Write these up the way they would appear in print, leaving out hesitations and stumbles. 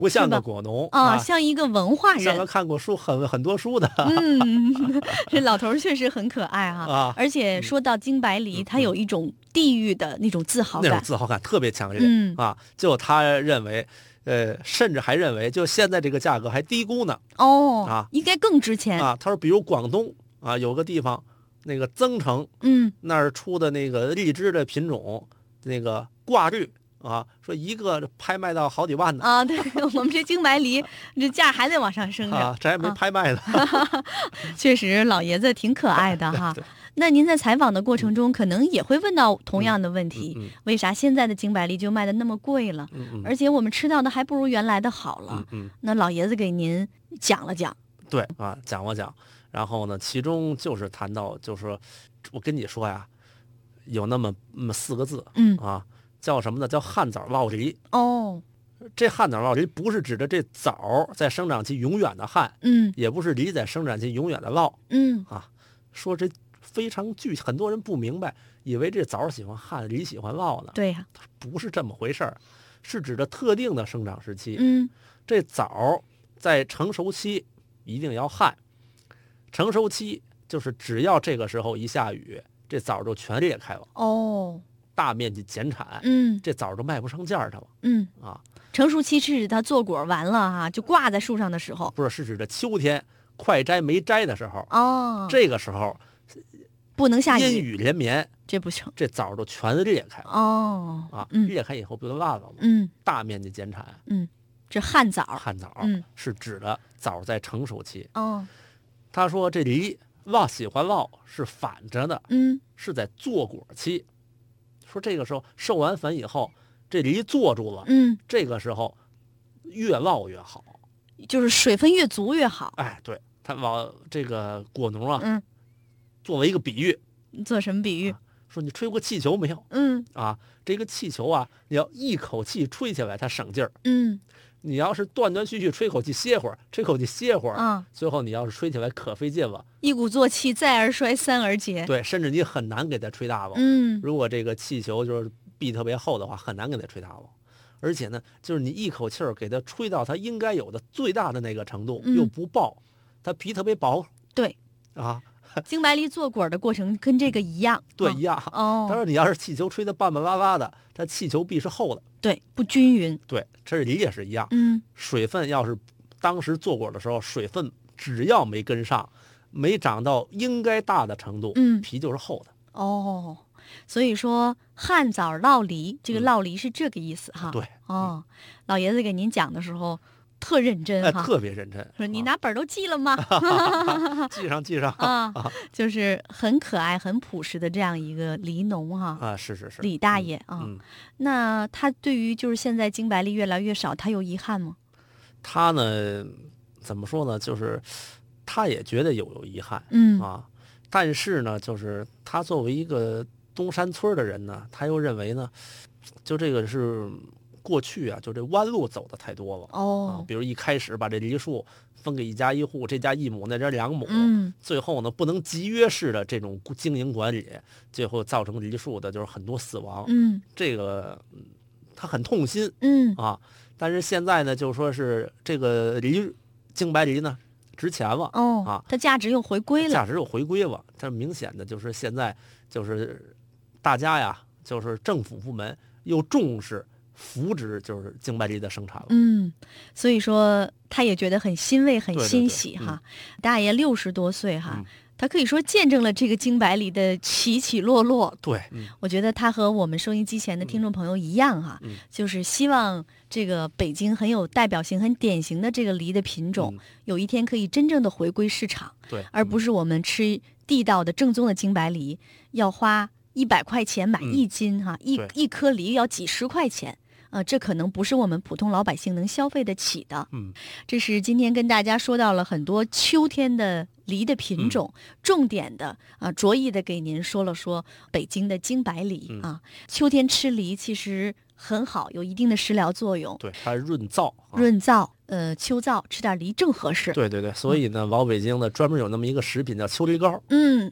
不像个果农像一个文化人， 像个看过书很多书的。 这老头确实很可爱而且说到京白梨，他有一种地域的那种自豪感， 那种自豪感特别强烈就他认为。甚至还认为，就现在这个价格还低估呢。 应该更值钱他说，比如广东有个地方，那个增城，那儿出的那个荔枝的品种，那个挂绿说一个拍卖到好几万呢。 对，我们这京白梨这价还得往上升着这还没拍卖呢。 确实，老爷子挺可爱的哈。那您在采访的过程中，可能也会问到同样的问题，为啥现在的京白梨就卖的那么贵了？而且我们吃到的还不如原来的好了。那老爷子给您讲了讲。 对讲了讲。然后呢，其中就是谈到，就是我跟你说呀，有那么4个字叫什么呢？叫旱枣落梨。这旱枣落梨不是指的这枣在生长期永远的旱，也不是梨在生长期永远的落。说这非常具体，很多人不明白，以为这枣喜欢旱，梨喜欢落呢。 对呀， 不是这么回事儿，是指的特定的生长时期。这枣在成熟期一定要旱，成熟期就是只要这个时候一下雨，这枣就全裂开了。大面积减产。这枣就卖不上价去了。 成熟期是指它坐果完了就挂在树上的时候。 不是，是指的秋天快摘没摘的时候。这个时候不能下雨， 阴雨连绵， 这不行， 这枣都全裂开了。裂开以后不就烂了吗？大面积减产。 这旱枣是指的枣在成熟期。他说这梨喜欢落是反着的。是在坐果期。说这个时候授完粉以后，这梨坐住了。这个时候越落越好， 就是水分越足越好。 对，他往这个果农作为一个比喻。 做什么比喻？ 说你吹过气球没有？这个气球你要一口气吹起来它省劲儿。你要是断断续续吹口气歇会儿，吹口气歇会儿，最后你要是吹起来可费劲了。 一鼓作气，再而衰，三而竭。 对，甚至你很难给它吹大了。如果这个气球就是壁特别厚的话，很难给它吹大了。而且呢，就是你一口气儿给它吹到它应该有的最大的那个程度，又不爆，它皮特别薄。 对京白梨做果的过程跟这个一样。 对，一样。他说你要是气球吹得半半拉拉的，它气球壁是厚的。 对，不均匀。 对，这梨也是一样。水分要是当时做果的时候，水分只要没跟上，没长到应该大的程度，皮就是厚的。 所以说旱枣落梨，这个落梨是这个意思哈。 对。 老爷子给您讲的时候特认真特别认真。 说你拿本都记了吗？ 记上就是很可爱很朴实的这样一个梨农是李大爷那他对于就是现在京白梨越来越少，他有遗憾吗？ 他呢怎么说呢，就是他也觉得有遗憾。但是呢，就是他作为一个东山村的人呢，他又认为呢，就这个是过去就这弯路走的太多了。比如一开始把这梨树分给一家一户，这家1亩那家2亩。最后呢，不能集约式的这种经营管理，最后造成梨树的就是很多死亡。这个他很痛心。但是现在呢，就说是这个京白梨呢值钱了。 它价值又回归了。 它明显的就是现在就是大家就是政府部门又重视扶植就是京白梨的生产了。 所以说他也觉得很欣慰很欣喜大爷60多岁他可以说见证了这个京白梨的起起落落。 对， 我觉得他和我们收音机前的听众朋友一样就是希望这个北京很有代表性很典型的这个梨的品种有一天可以真正的回归市场。 对， 而不是我们吃地道的正宗的京白梨要花100块钱买1斤一颗梨要几十块钱。这可能不是我们普通老百姓能消费得起的。这是今天跟大家说到了很多秋天的梨的品种，重点的着意的给您说了说北京的京白梨秋天吃梨其实很好，有一定的食疗作用。 对，它润燥。 秋燥吃点梨正合适。 对，所以呢，老北京呢专门有那么一个食品叫秋梨膏。 对，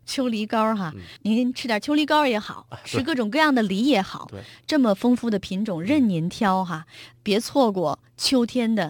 秋梨膏哈，您吃点秋梨膏也好，吃各种各样的梨也好，这么丰富的品种任您挑哈，别错过秋天的